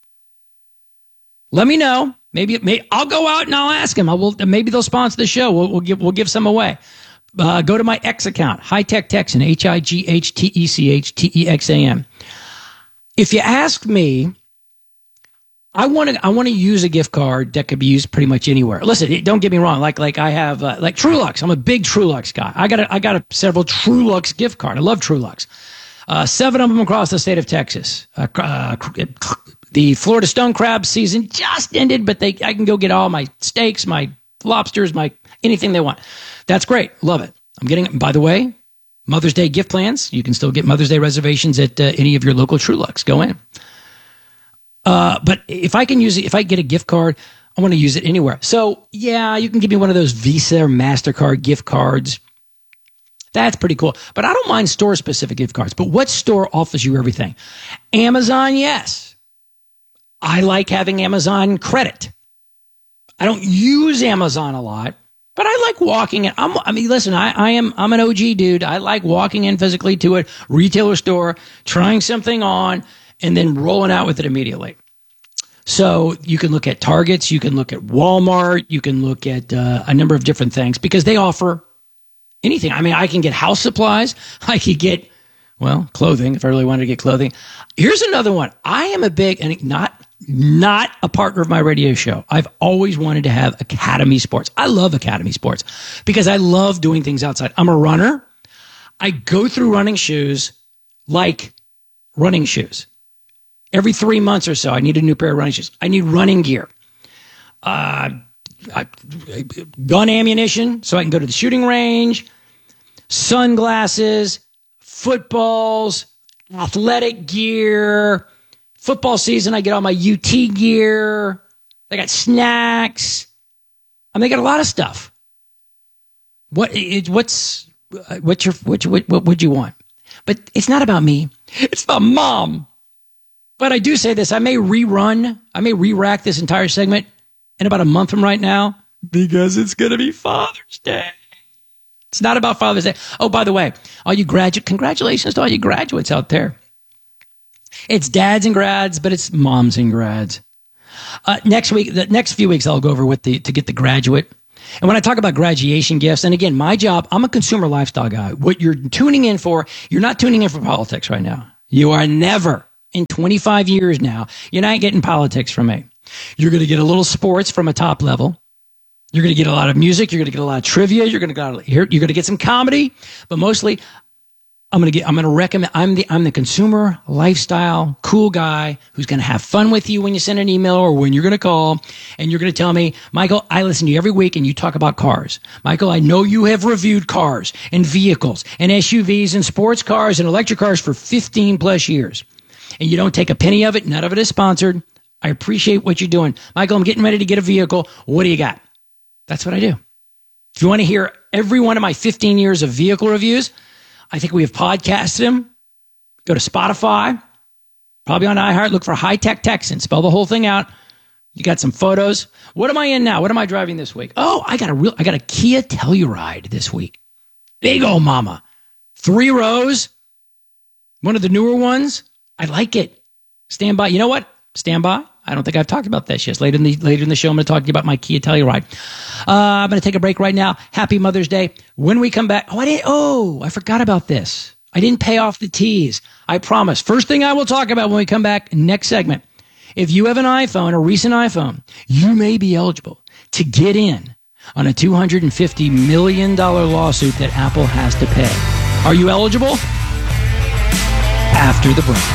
Let me know. Maybe, maybe I'll go out and I'll ask them. I will. Maybe they'll sponsor the show. We'll, we'll give we'll give some away. Uh, go to my X account, High Tech Texan, H I G H T E C H T E X A N. If you ask me, I want to I want to use a gift card that could be used pretty much anywhere. Listen, don't get me wrong. Like like I have uh, like Trulux. I'm a big Trulux guy. I got a, I got a several Trulux gift card. I love Trulux. Uh, seven of them across the state of Texas. Uh, uh, the Florida stone crab season just ended, but they I can go get all my steaks, my lobsters, my anything they want. That's great. Love it. I'm getting. By the way, Mother's Day gift plans. You can still get Mother's Day reservations at uh, any of your local Trulux. Go in. Uh, but if I can use it, if I get a gift card, I want to use it anywhere. So yeah, you can give me one of those Visa or MasterCard gift cards. That's pretty cool. But I don't mind store-specific gift cards. But what store offers you everything? Amazon, yes. I like having Amazon credit. I don't use Amazon a lot, but I like walking in. I'm, I mean, listen, I, I am, I'm an O G dude. I like walking in physically to a retailer store, trying something on, and then rolling out with it immediately. So you can look at Targets, you can look at Walmart, you can look at uh, a number of different things because they offer anything. I mean, I can get house supplies. I could get, well, clothing if I really wanted to get clothing. Here's another one. I am a big, and not, not a partner of my radio show. I've always wanted to have Academy Sports. I love Academy Sports because I love doing things outside. I'm a runner. I go through running shoes like running shoes. Every three months or so, I need a new pair of running shoes. I need running gear. Uh, I, gun ammunition so I can go to the shooting range, sunglasses, footballs, athletic gear. Football season, I get all my U T gear. I got snacks. I mean, they got a lot of stuff. What? It, what's what's your what, what what would you want? But it's not about me. It's about mom. But I do say this, I may rerun, I may re-rack this entire segment in about a month from right now because it's going to be Father's Day. It's not about Father's Day. Oh, by the way, all you graduate, congratulations to all you graduates out there. It's dads and grads, but it's moms and grads. Uh, next week, the next few weeks, I'll go over with the, to get the graduate. And when I talk about graduation gifts, and again, my job, I'm a consumer lifestyle guy. What you're tuning in for, you're not tuning in for politics right now. You are never, in twenty-five years now, you're not getting politics from me. You're going to get a little sports from a top level. You're going to get a lot of music. You're going to get a lot of trivia. You're going to get, you're going to get some comedy, but mostly I'm going to get, I'm going to recommend, I'm the, I'm the consumer lifestyle cool guy who's going to have fun with you when you send an email or when you're going to call, and you're going to tell me, Michael, I listen to you every week and you talk about cars. Michael, I know you have reviewed cars and vehicles and S U Vs and sports cars and electric cars for fifteen plus years. And you don't take a penny of it. None of it is sponsored. I appreciate what you're doing. Michael, I'm getting ready to get a vehicle. What do you got? That's what I do. If you want to hear every one of my fifteen years of vehicle reviews, I think we have podcasted them. Go to Spotify, probably on iHeart. Look for High Tech Texan. Spell the whole thing out. You got some photos. What am I in now? What am I driving this week? Oh, I got a real, I got a Kia Telluride this week. Big old mama. Three rows. One of the newer ones. I like it. Stand by. You know what? Stand by. I don't think I've talked about this yet. Later in the, later in the show, I'm going to talk to you about my Kia Telluride. Uh, I'm going to take a break right now. Happy Mother's Day. When we come back, oh, I didn't, oh, I forgot about this. I didn't pay off the tease. I promise. First thing I will talk about when we come back, next segment. If you have an iPhone, a recent iPhone, you may be eligible to get in on a two hundred fifty million dollars lawsuit that Apple has to pay. Are you eligible? After the break.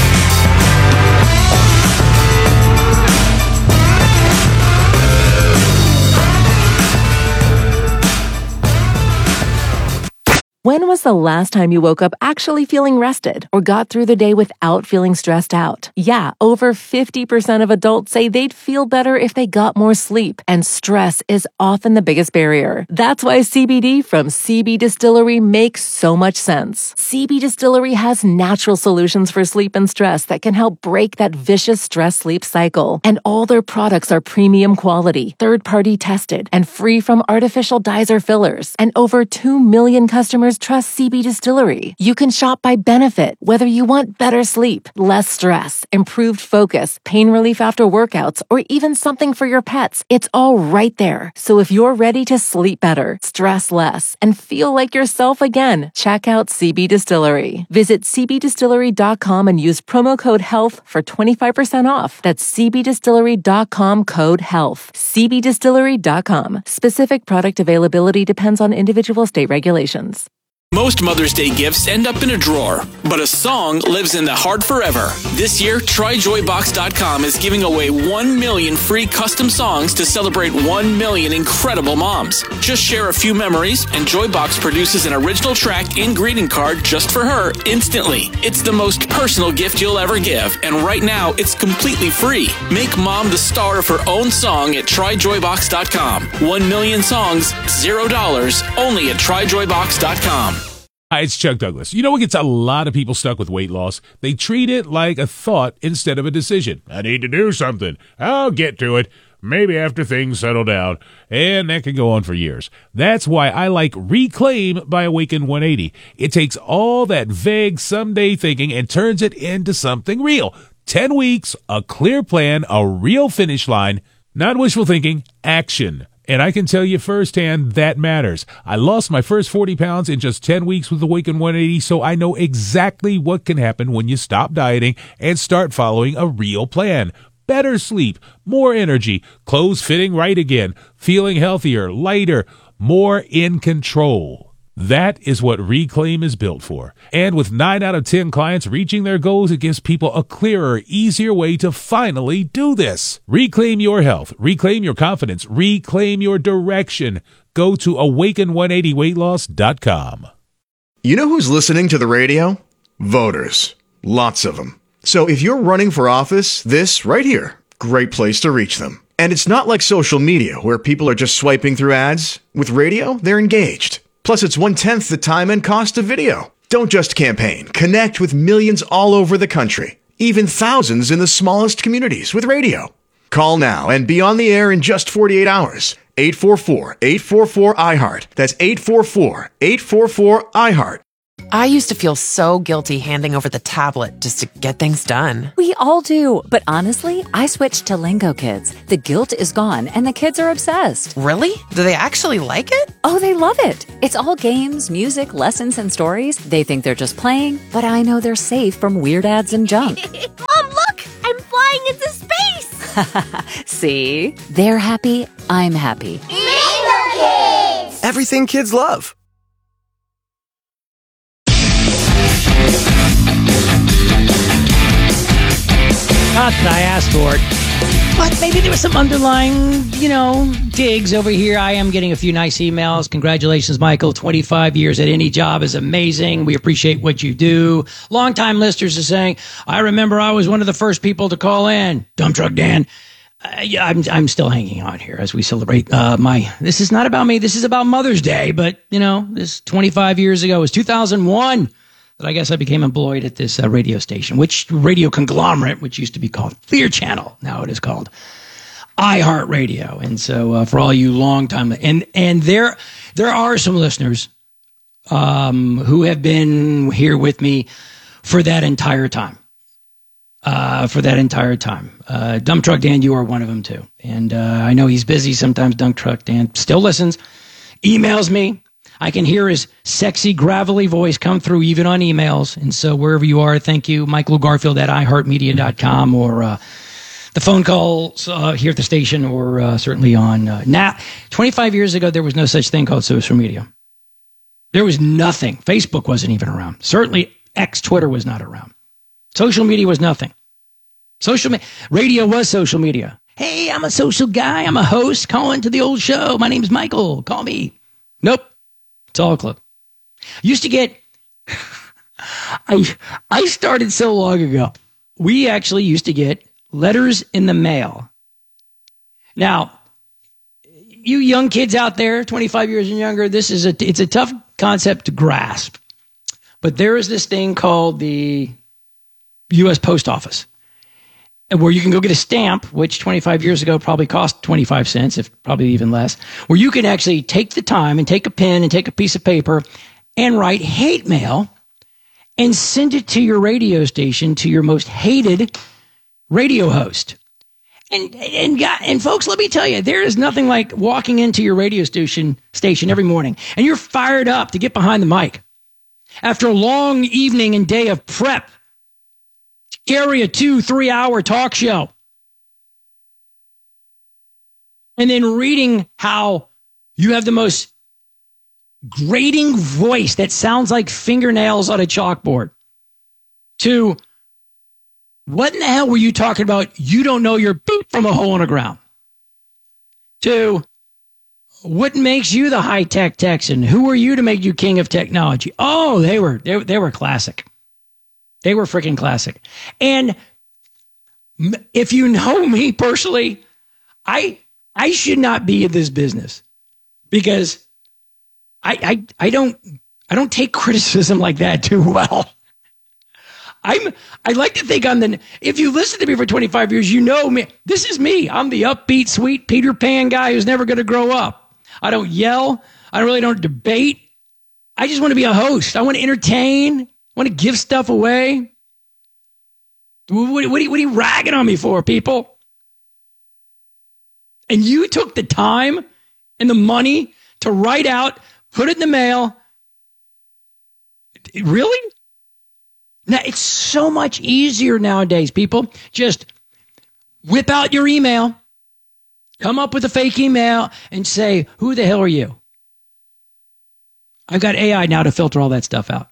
When was the last time you woke up actually feeling rested or got through the day without feeling stressed out? Yeah, over fifty percent of adults say they'd feel better if they got more sleep, and stress is often the biggest barrier. That's why C B D from C B Distillery makes so much sense. C B Distillery has natural solutions for sleep and stress that can help break that vicious stress-sleep cycle. And all their products are premium quality, third-party tested, and free from artificial dyes or fillers. And over two million customers trust C B Distillery. You can shop by benefit, whether you want better sleep, less stress, improved focus, pain relief after workouts, or even something for your pets. It's all right there. So if you're ready to sleep better, stress less, and feel like yourself again, check out C B Distillery. Visit c b distillery dot com and use promo code HEALTH for twenty-five percent off. That's c b distillery dot com code HEALTH. c b distillery dot com. Specific product availability depends on individual state regulations. Most Mother's Day gifts end up in a drawer, but a song lives in the heart forever. This year, try joy box dot com is giving away one million free custom songs to celebrate one million incredible moms. Just share a few memories, and Joybox produces an original track and greeting card just for her instantly. It's the most personal gift you'll ever give, and right now, it's completely free. Make mom the star of her own song at try joy box dot com. One million songs, zero dollars, only at try joy box dot com. Hi, it's Chuck Douglas. You know what gets a lot of people stuck with weight loss? They treat it like a thought instead of a decision. I need to do something. I'll get to it. Maybe after things settle down. And that can go on for years. That's why I like Reclaim by Awaken one eighty. It takes all that vague someday thinking and turns it into something real. Ten weeks, a clear plan, a real finish line. Not wishful thinking, action. And I can tell you firsthand that matters. I lost my first forty pounds in just ten weeks with Awaken one eighty, so I know exactly what can happen when you stop dieting and start following a real plan. Better sleep, more energy, clothes fitting right again, feeling healthier, lighter, more in control. That is what Reclaim is built for. And with nine out of ten clients reaching their goals, it gives people a clearer, easier way to finally do this. Reclaim your health. Reclaim your confidence. Reclaim your direction. Go to awaken one eighty weight loss dot com. You know who's listening to the radio? Voters. Lots of them. So if you're running for office, this right here, great place to reach them. And it's not like social media where people are just swiping through ads. With radio, they're engaged. Plus, it's one-tenth the time and cost of video. Don't just campaign. Connect with millions all over the country. even thousands in the smallest communities with radio. Call now and be on the air in just forty-eight hours. eight four four, eight four four, I heart. That's eight four four, eight four four, I heart. I used to feel so guilty handing over the tablet just to get things done. We all do, but honestly, I switched to Lingo Kids. The guilt is gone, and the kids are obsessed. Really? Do they actually like it? Oh, they love it. It's all games, music, lessons, and stories. They think they're just playing, but I know they're safe from weird ads and junk. Mom, look! I'm flying into space! See? They're happy, I'm happy. Lingo Kids! Everything kids love. Not that I asked for it, but maybe there was some underlying, you know, digs over here. I am getting a few nice emails. Congratulations, Michael. twenty-five years at any job is amazing. We appreciate what you do. Longtime listeners are saying, I remember I was one of the first people to call in. Dump Truck Dan. Uh, yeah, I'm, I'm still hanging on here as we celebrate uh, my, this is not about me. This is about Mother's Day, but, you know, this twenty-five years ago was two thousand one. That I guess I became employed at this uh, radio station, which radio conglomerate, which used to be called Clear Channel. Now it is called iHeartRadio. And so uh, for all you long time, and, and there, there are some listeners um, who have been here with me for that entire time. Uh, for that entire time. Uh, Dump Truck Dan, you are one of them too. And uh, I know he's busy sometimes. Dump Truck Dan still listens, emails me. I can hear his sexy, gravelly voice come through even on emails. And so wherever you are, thank you, Michael Garfield at i heart media dot com, or uh, the phone calls uh, here at the station, or uh, certainly on uh, now. twenty-five years ago, there was no such thing called social media. There was nothing. Facebook wasn't even around. Certainly X, Twitter was not around. Social media was nothing. Social me- radio was social media. Hey, I'm a social guy. I'm a host calling to the old show. My name's Michael. Call me. Nope. It's all a club. Used to get, I, I started so long ago. We actually used to get letters in the mail. Now, you young kids out there, twenty-five years and younger, this is a, it's a tough concept to grasp. But there is this thing called the U S Post Office, where you can go get a stamp, which twenty-five years ago probably cost twenty-five cents, if probably even less, where you can actually take the time and take a pen and take a piece of paper and write hate mail and send it to your radio station, to your most hated radio host. And, and, and folks, let me tell you, there is nothing like walking into your radio station, station every morning and you're fired up to get behind the mic after a long evening and day of prep. Carry a two, three hour talk show. And then reading how you have the most grating voice that sounds like fingernails on a chalkboard. To, what in the hell were you talking about? You don't know your boot from a hole in the ground. To, what makes you the high-tech Texan? Who are you to make you king of technology? Oh, they were, they, they were classic. They were freaking classic. And if you know me personally, I I should not be in this business because I I I don't I don't take criticism like that too well. I'm I like to think I'm the if you listen to me for twenty-five years, you know me. This is me. I'm the upbeat, sweet Peter Pan guy who's never going to grow up. I don't yell. I really don't debate. I just want to be a host. I want to entertain. Want to give stuff away? What, what, what, are you, what are you ragging on me for, people? And you took the time and the money to write out, put it in the mail. Really? Now, it's so much easier nowadays, people. Just whip out your email, come up with a fake email, and say, who the hell are you? I've got A I now to filter all that stuff out.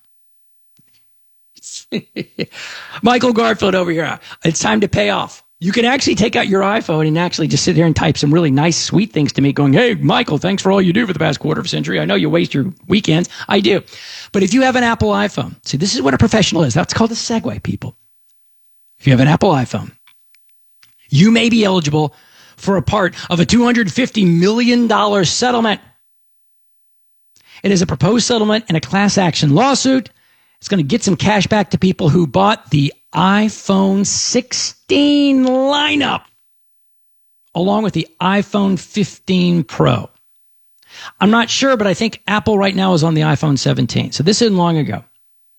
Michael Garfield over here. It's time to pay off. You can actually take out your iPhone and actually just sit here and type some really nice, sweet things to me going, hey, Michael, thanks for all you do for the past quarter of a century. I know you waste your weekends. I do. But if you have an Apple iPhone, see, this is what a professional is. That's called a segue, people. If you have an Apple iPhone, you may be eligible for a part of a two hundred fifty million dollars settlement. It is a proposed settlement in a class action lawsuit. It's going to get some cash back to people who bought the iPhone sixteen lineup along with the iPhone fifteen Pro. I'm not sure, but I think Apple right now is on the iPhone seventeen. So this isn't long ago.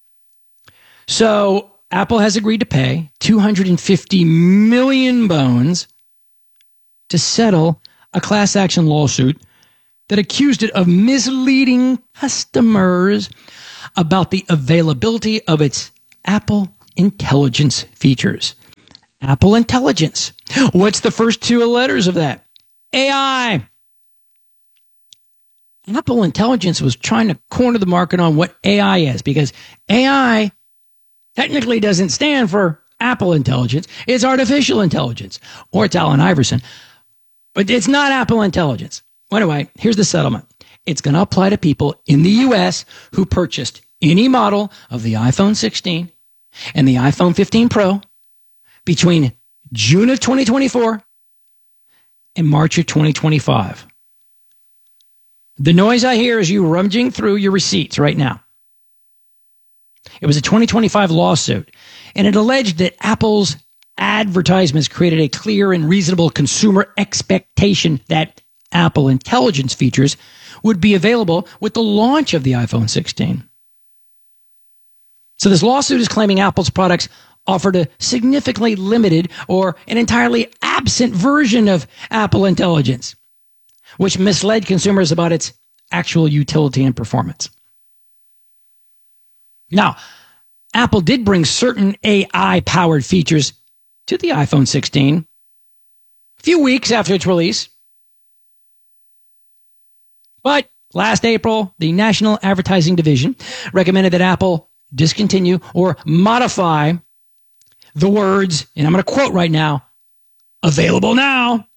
So Apple has agreed to pay two hundred fifty million bones to settle a class action lawsuit that accused it of misleading customers about the availability of its Apple Intelligence features. Apple Intelligence. What's the first two letters of that? A I. Apple Intelligence was trying to corner the market on what A I is, because A I technically doesn't stand for Apple Intelligence. It's artificial intelligence, or it's Allen Iverson, but it's not Apple Intelligence. Anyway, here's the settlement. It's going to apply to people in the U S who purchased any model of the iPhone sixteen and the iPhone fifteen Pro between June of twenty twenty-four and March of twenty twenty-five. The noise I hear is you rummaging through your receipts right now. It was a twenty twenty-five lawsuit, and it alleged that Apple's advertisements created a clear and reasonable consumer expectation that Apple Intelligence features would be available with the launch of the iPhone sixteen. So this lawsuit is claiming Apple's products offered a significantly limited or an entirely absent version of Apple Intelligence, which misled consumers about its actual utility and performance. Now, Apple did bring certain A I-powered features to the iPhone sixteen a few weeks after its release. But last April, the National Advertising Division recommended that Apple discontinue or modify the words, and I'm going to quote right now, available now.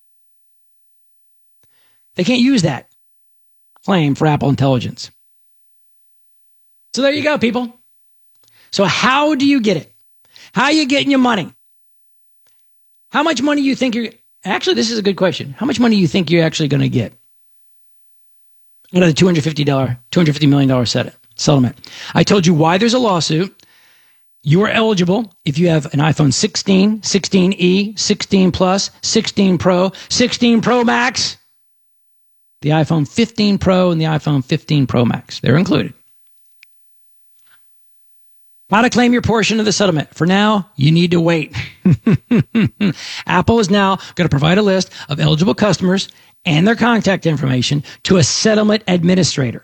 They can't use that claim for Apple Intelligence. So there you go, people. So how do you get it? How are you getting your money? How much money you think you're... Actually, this is a good question. How much money do you think you're actually going to get out of the two hundred fifty dollars, two hundred fifty million dollars set settlement? I told you why there's a lawsuit. You are eligible if you have an iPhone sixteen, sixteen E, sixteen Plus, sixteen Pro, sixteen Pro Max, the iPhone fifteen Pro, and the iPhone fifteen Pro Max. They're included. How to claim your portion of the settlement. For now, you need to wait. Apple is now going to provide a list of eligible customers and their contact information to a settlement administrator.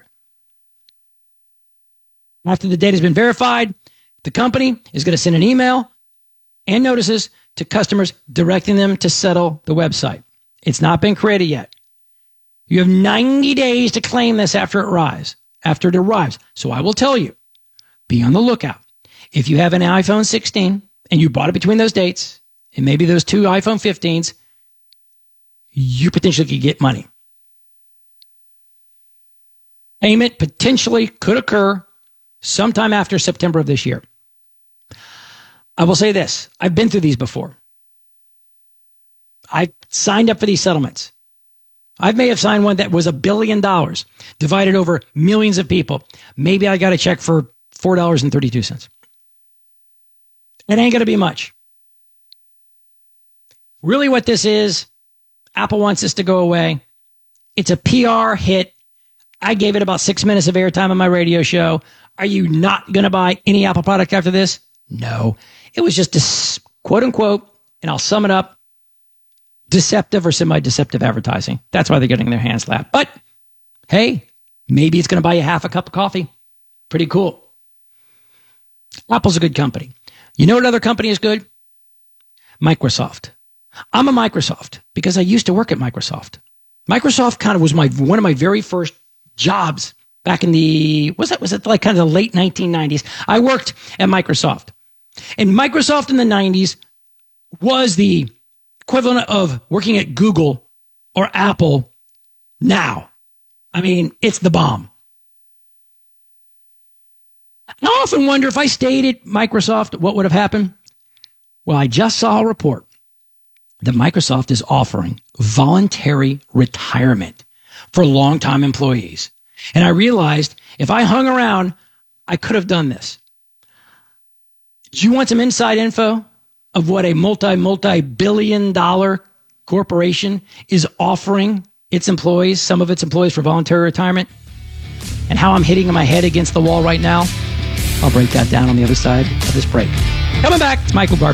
After the data has been verified, the company is going to send an email and notices to customers directing them to settle the website. It's not been created yet. You have ninety days to claim this after it arrives. After it arrives. So I will tell you, be on the lookout. If you have an iPhone sixteen and you bought it between those dates, and maybe those two iPhone fifteens, you potentially could get money. Payment potentially could occur sometime after September of this year. I will say this. I've been through these before. I signed up for these settlements. I may have signed one that was a billion dollars divided over millions of people. Maybe I got a check for four dollars and thirty-two cents. It ain't going to be much. Really what this is, Apple wants this to go away. It's a P R hit. I gave it about six minutes of airtime on my radio show. Are you not going to buy any Apple product after this? No. It was just a quote unquote, and I'll sum it up, deceptive or semi-deceptive advertising. That's why they're getting their hands slapped. But hey, maybe it's going to buy you half a cup of coffee. Pretty cool. Apple's a good company. You know what other company is good? Microsoft. I'm a Microsoft because I used to work at Microsoft. Microsoft kind of was my one of my very first jobs back in the, was that, was it like kind of the late nineteen nineties? I worked at Microsoft. And Microsoft in the nineties was the equivalent of working at Google or Apple now. I mean, it's the bomb. I often wonder if I stayed at Microsoft, what would have happened? Well, I just saw a report that Microsoft is offering voluntary retirement for longtime employees. And I realized if I hung around, I could have done this. Do you want some inside info of what a multi, multi-billion dollar corporation is offering its employees, some of its employees for voluntary retirement, and how I'm hitting my head against the wall right now? I'll break that down on the other side of this break. Coming back, it's Michael Garfield.